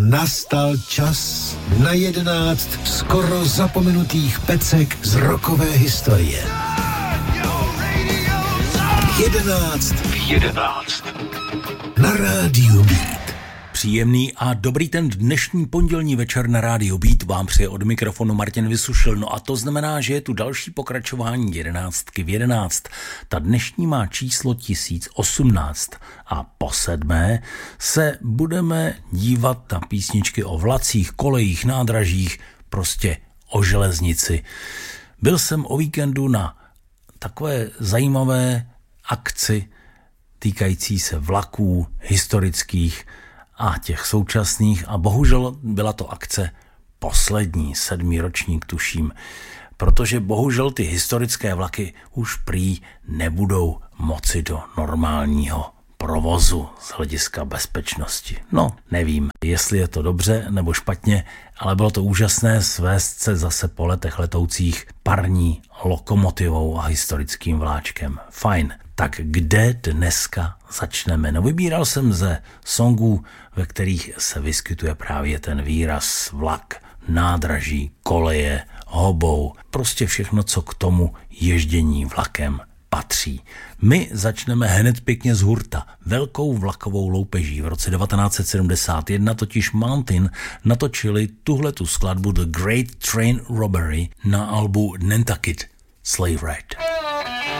nastal čas na 11 skoro zapomenutých pecek z rockové historie. 11 na Rádiu Beat. Příjemný a dobrý ten dnešní pondělní večer na Rádiu Beat vám přeje od mikrofonu Martin Vysušil. No a to znamená, že je tu další pokračování 11 v 11. Ta dnešní má číslo 1018 a po 7. se budeme dívat na písničky o vlacích, kolejích, nádražích, prostě o železnici. Byl jsem o víkendu na takové zajímavé akci týkající se vlaků historických a těch současných a bohužel byla to akce poslední, 7. ročník tuším, protože bohužel ty historické vlaky už prý nebudou moci do normálního provozu z hlediska bezpečnosti. No, nevím, jestli je to dobře nebo špatně, ale bylo to úžasné svést se zase po letech letoucích parní lokomotivou a historickým vláčkem. Fajn. Tak kde dneska začneme? No, vybíral jsem ze songů, ve kterých se vyskytuje právě ten výraz vlak, nádraží, koleje, hobou, prostě všechno, co k tomu ježdění vlakem patří. My začneme hned pěkně z hurta. Velkou vlakovou loupeží v roce 1971 totiž Mountain natočili tuhletu skladbu The Great Train Robbery na albu Nantucket Slave Ride.